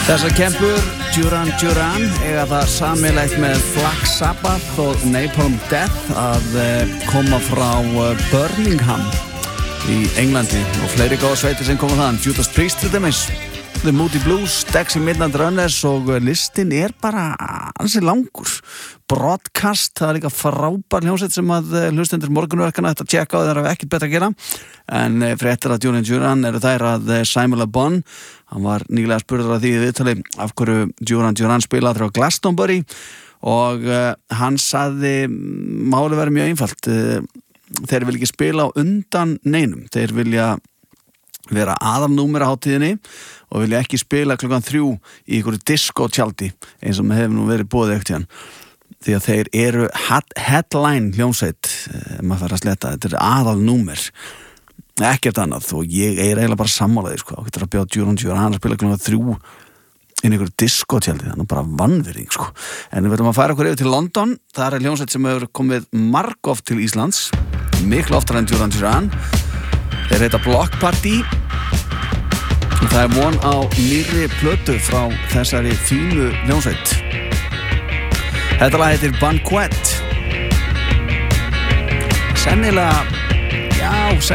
Þessar kempur Duran Duran eiga það sameiginlegt með Black Sabbath og Napalm Death að koma frá Birmingham í Englandi og fleiri góða sveitir sem koma þaðan. Judas Priest til dæmis, The Moody Blues, Dexy Midnight Runners og listin bara ansi langur. Broadcast, það líka frábær hljómsveit sem að hlustendur morgunverkana ætti að tjekka á, þeir hafa ekkert betra að gera. En fréttir að Duran Duran eru þær að Simon Le Bon, hann var nýlega spurður að því í viðtali af hverju Duran Duran spilaði á Glastonbury og hann sagði máli verið mjög einfalt. Þeir vilja ekki spila á undan neinum, þeir vilja vera aðalnúmer á hátíðinni og vilja ekki spila klukkan 3 í einhverju diskotjaldi eins og með hefur nú verið boðið ekkert hérna, því að þeir eru headline hljómsveit, maður fær að sletta, þetta er aðalnúmer, ekkert annað, og ég eiginlega bara sammálaði, sko, ákveður að bjóða Duran Duran hann að spila klukkan 3 inn í einhverju diskotjaldi, þannig bara vanvirðing, sko. En við verðum að færa okkur yfir til London, það er hljómsveit sem hefur komið margoft til Íslands, miklu oftar en Duran Duran. Þeir heita Block Party og það er von á nýrri plötu frá þessari fínu hljómsveit. Þetta lag heitir Banquet. Sennilega